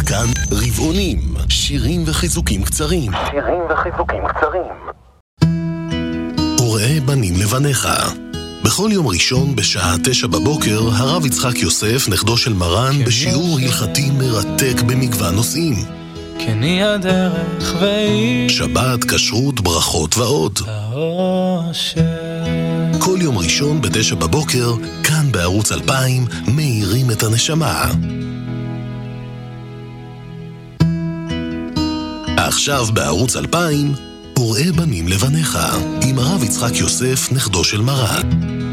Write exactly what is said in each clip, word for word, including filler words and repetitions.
כאן רבעונים, שירים וחיזוקים קצרים. שירים וחיזוקים קצרים. וראה בנים לבניך. בכל יום ראשון בשעה תשע בבוקר, הרב יצחק יוסף, נכדו של מרן, בשיעור הלכתי מרתק במגוון נושאים. כן היא הדרך והיא שבת, כשרות, ברכות ועוד. האושר. כל יום ראשון בתשע בבוקר, כאן בערוץ אלפיים, מאירים את הנשמה. עכשיו בערוץ אלפיים, וראה בנים לבניך, עם הרב יצחק יוסף, נכדו של מרן.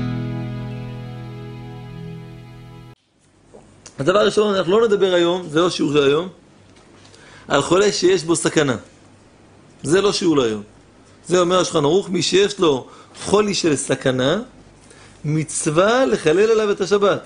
הדבר הראשון, אנחנו לא נדבר היום, זה לא שיעור של היום, על חולה שיש בו סכנה. זה לא שיעור להיום. זה אומר השולחן ערוך, מי שיש לו חולי של סכנה, מצווה לחלל עליו את השבת.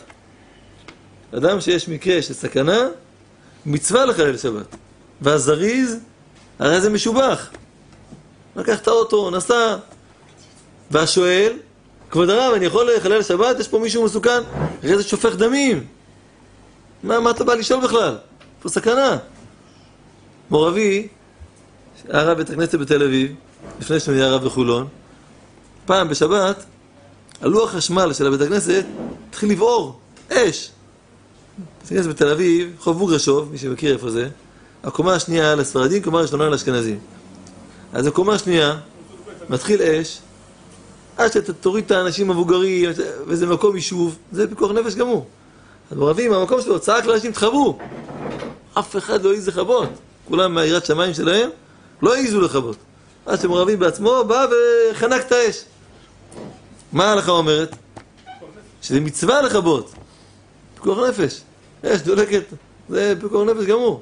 אדם שיש מקרה של סכנה, מצווה לחלל שבת. והזריז, הרי זה משובח. לקח את האוטו, נסע, והשואל, כבוד הרב, אני יכול לחלל שבת? יש פה מישהו מסוכן? הרי זה שופך דמים. מה, מה אתה בא לשאול בכלל? פה סכנה. מורבי, הרב בית הכנסת בתל אביב, לפני שהוא נהיה הרב בחולון, פעם בשבת, הלוח חשמל של הבית הכנסת התחיל לבעור, אש. בית הכנסת בתל אביב, חוב בוגרשוב, מי שמכיר איפה זה, הקומה השנייה לספרדים, קומה ראשונה לאשכנזים. אז הקומה השנייה, מתחיל אש, עד שאתה תוריד את האנשים המבוגרים, וזה מקום יישוב, זה פיקוח נפש גמור. אז מורבים, המקום שלו, צעק לאנשים, תחברו. אף אחד לא העיז לכבות. כולם מהירת שמיים שלהם לא העיזו לכבות. עד שמורבים בעצמו בא וחנק את האש. מה ההלכה אומרת? שזה מצווה לכבות. פיקוח נפש. אש דולקת, זה פיקוח נפש גמור.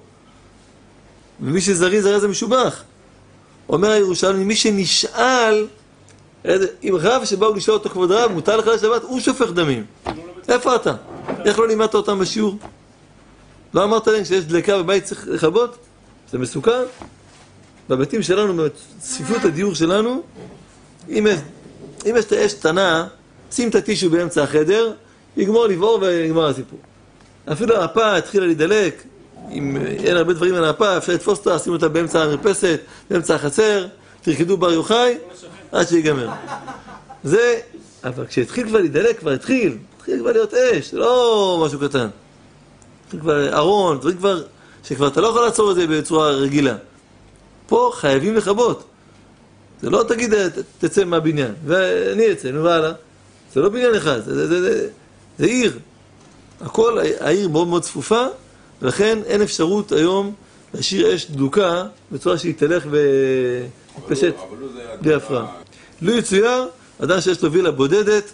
ומי שזריז הרי זה משובח. אומר הירושלמי, מי שנשאל, אם רב שבאו לשאול אותו כבוד רב, מותר לך לשבת, הוא שופך דמים. איפה אתה? איך לא לימדת אותם בשיעור? לא אמרת להם שיש דלקה בבית צריך לכבות? זה מסוכן. בבתים שלנו, בצפיפות הדיור שלנו, אם יש, אם יש את האש קטנה, שים את הטישו באמצע החדר, יגמור לבעור ויגמר הסיפור. אפילו הפה התחילה להידלק, אם אין הרבה דברים על הפה, אפשר לתפוס אותה, שים אותה באמצע המרפסת, באמצע החצר, תרקדו בר יוחאי, עד שיגמר. זה, אבל כשהתחיל כבר להידלק, כבר התחיל, התחיל כבר להיות אש, זה לא משהו קטן. התחיל כבר ארון, דברים כבר, שכבר אתה לא יכול לעצור את זה בצורה רגילה. פה חייבים לכבות. זה לא תגיד, תצא מהבניין, ואני אצא, נו והלאה. זה לא בניין אחד, זה, זה, זה, זה, זה עיר. הכל, העיר מאוד מאוד צפופה, ולכן אין אפשרות היום להשאיר אש דלוקה בצורה שהיא תלך ופשט בלי הפרעה. לא יצויר, אדם שיש לו וילה בודדת,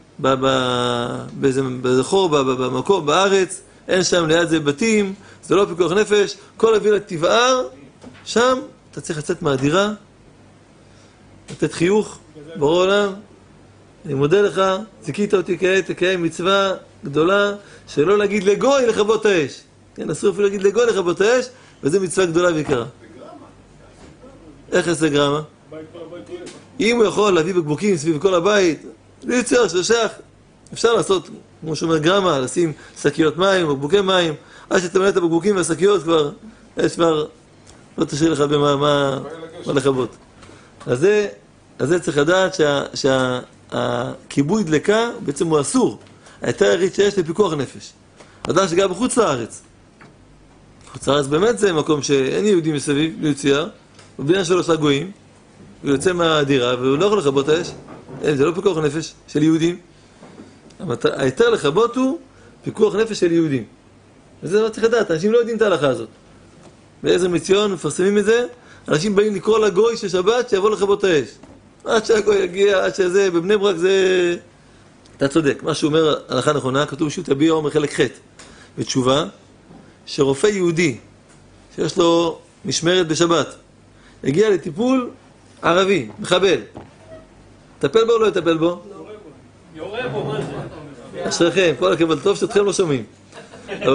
באיזה חור, במקום, בארץ, אין שם ליד זה בתים, זה לא פיקוח נפש, כל הווילה תבער, שם אתה צריך לצאת מהדירה, לתת חיוך, ברור עולם, אני מודה לך, זיקית אותי כעת, תקיים מצווה גדולה, שלא להגיד לגוי לכבות האש. כן, אסור אפילו להגיד לגוי לכבות האש, וזו מצווה גדולה ויקרה. איך יעשה גרמה? אם הוא יכול להביא בקבוקים סביב כל הבית, ליצור, שלשך, אפשר לעשות, כמו שאומר גרמה, לשים שקיות מים, בקבוקי מים, עד שתמלא את הבקבוקים והשקיות כבר, יש כבר, לא תשאיר לך במה, מה, מה לכבות. אז זה, אז זה צריך לדעת שהכיבוי דלקה בעצם הוא אסור. היתר היחיד שיש לפיקוח נפש. אדם שגר בחוץ לארץ. חוץ לארץ באמת זה מקום שאין יהודים מסביב, ליציאה, ובניין שלו עושה גויים, הוא יוצא מהדירה והוא לא יכול לכבות האש. אין, זה לא פיקוח נפש של יהודים. היתר לכבות הוא פיקוח נפש של יהודים. וזה לא צריך לדעת, אנשים לא יודעים את ההלכה הזאת. בעזר מציון מפרסמים את זה, אנשים באים לקרוא לגוי של שבת שיבוא לכבות האש. עד שהגוי יגיע, עד שזה, בבני ברק זה... אתה צודק, מה שאומר הלכה נכונה, כתוב שהוא תביע עומר חלק ח' בתשובה, שרופא יהודי, שיש לו משמרת בשבת, הגיע לטיפול ערבי, מחבל. טפל בו או לא יטפל בו? יורה בו, מה זה? אשריכם, כל הכבוד, טוב שאתכם לא שומעים.